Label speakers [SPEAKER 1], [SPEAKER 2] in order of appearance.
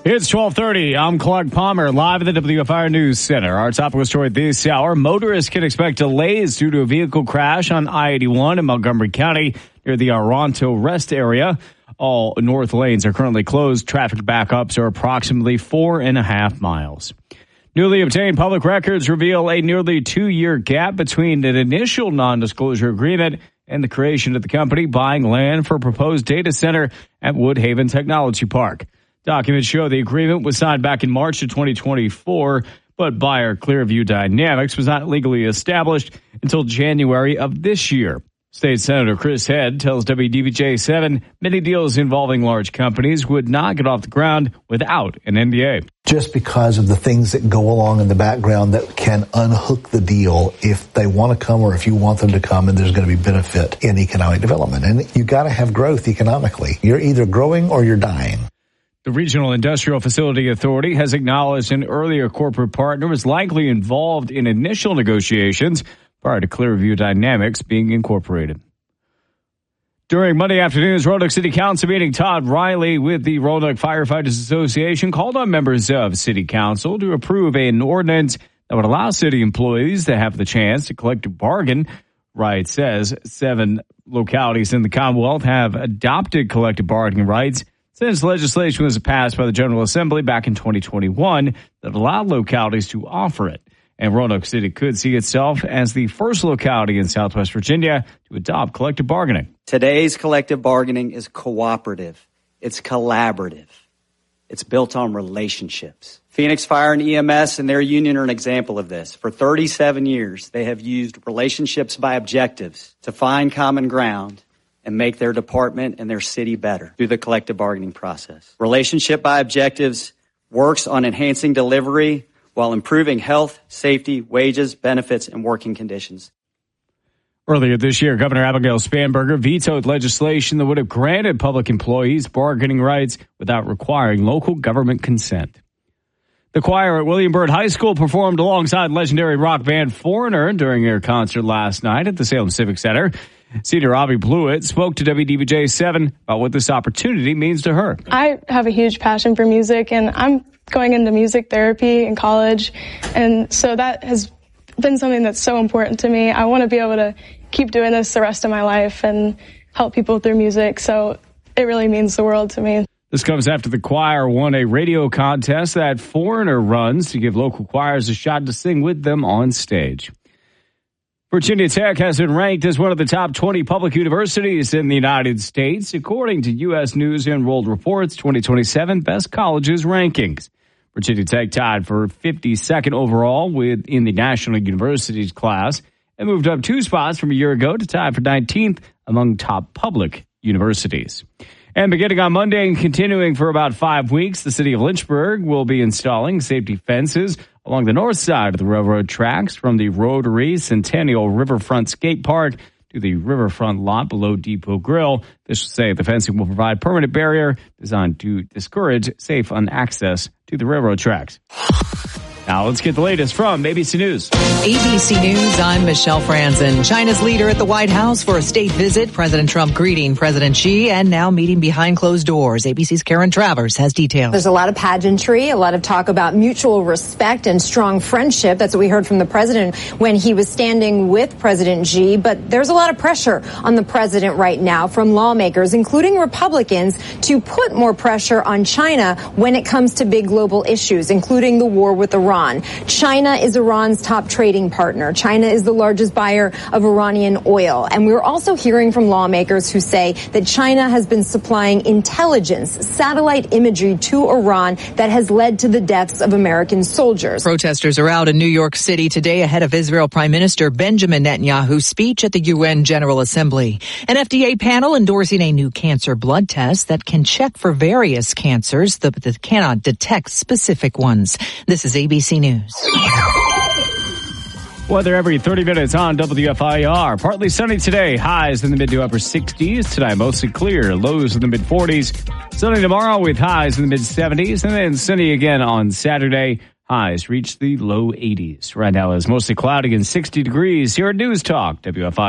[SPEAKER 1] It's 12:30. I'm Clark Palmer, live at the WFIR News Center. Our topical story this hour, motorists can expect delays due to a vehicle crash on I-81 in Montgomery County near the Aranto Rest area. All north lanes are currently closed. Traffic backups are approximately 4.5 miles. Newly obtained public records reveal a nearly 2-year gap between an initial non-disclosure agreement and the creation of the company buying land for a proposed data center at Woodhaven Technology Park. Documents show the agreement was signed back in March of 2024, but buyer Clearview Dynamics was not legally established until January of this year. State Senator Chris Head tells WDBJ7 many deals involving large companies would not get off the ground without an NDA.
[SPEAKER 2] Just because of the things that go along in the background that can unhook the deal if they want to come or if you want them to come, and there's going to be benefit in economic development. And you got to have growth economically. You're either growing or you're dying.
[SPEAKER 1] The Regional Industrial Facility Authority has acknowledged an earlier corporate partner was likely involved in initial negotiations prior to Clearview Dynamics being incorporated. During Monday afternoon's Roanoke City Council meeting, Todd Riley with the Roanoke Firefighters Association called on members of City Council to approve an ordinance that would allow city employees to have the chance to collective bargain. Wright says 7 localities in the Commonwealth have adopted collective bargaining rights since legislation was passed by the General Assembly back in 2021 that allowed localities to offer it. And Roanoke City could see itself as the first locality in Southwest Virginia to adopt collective bargaining.
[SPEAKER 3] Today's collective bargaining is cooperative. It's collaborative. It's built on relationships. Phoenix Fire and EMS and their union are an example of this. For 37 years, they have used relationships by objectives to find common ground and make their department and their city better through the collective bargaining process. Relationship by objectives works on enhancing delivery while improving health, safety, wages, benefits, and working conditions.
[SPEAKER 1] Earlier this year, Governor Abigail Spanberger vetoed legislation that would have granted public employees bargaining rights without requiring local government consent. The choir at William Byrd High School performed alongside legendary rock band Foreigner during their concert last night at the Salem Civic Center. Senior Avi Blewett spoke to WDBJ7 about what this opportunity means to her.
[SPEAKER 4] I have a huge passion for music, and I'm going into music therapy in college, and so that has been something that's so important to me. I want to be able to keep doing this the rest of my life and help people through music, so it really means the world to me.
[SPEAKER 1] This comes after the choir won a radio contest that Foreigner runs to give local choirs a shot to sing with them on stage. Virginia Tech has been ranked as one of the top 20 public universities in the United States, according to U.S. News and World Report's 2027 Best Colleges rankings. Virginia Tech tied for 52nd overall in the National Universities class and moved up 2 spots from a year ago to tie for 19th among top public universities. And beginning on Monday and continuing for about 5 weeks, the city of Lynchburg will be installing safety fences along the north side of the railroad tracks from the Rotary Centennial Riverfront Skate Park to the riverfront lot below Depot Grill. Officials say the fencing will provide permanent barrier designed to discourage safe access to the railroad tracks. Now let's get the latest from ABC News.
[SPEAKER 5] ABC News, I'm Michelle Franzen. China's leader at the White House for a state visit. President Trump greeting President Xi and now meeting behind closed doors. ABC's Karen Travers has details.
[SPEAKER 6] There's a lot of pageantry, a lot of talk about mutual respect and strong friendship. That's what we heard from the president when he was standing with President Xi. But there's a lot of pressure on the president right now from lawmakers, including Republicans, to put more pressure on China when it comes to big global issues, including the war with Iran. China is Iran's top trading partner. China is the largest buyer of Iranian oil. And we're also hearing from lawmakers who say that China has been supplying intelligence, satellite imagery to Iran that has led to the deaths of American soldiers.
[SPEAKER 5] Protesters are out in New York City today ahead of Israel Prime Minister Benjamin Netanyahu's speech at the UN General Assembly. An FDA panel endorsing a new cancer blood test that can check for various cancers that cannot detect specific ones. This is ABC News.
[SPEAKER 1] Weather every 30 minutes on WFIR. Partly sunny today. Highs in the mid to upper 60s. Tonight mostly clear. Lows in the mid 40s. Sunny tomorrow with highs in the mid 70s. And then sunny again on Saturday. Highs reach the low 80s. Right now it's mostly cloudy and 60 degrees here at News Talk WFIR.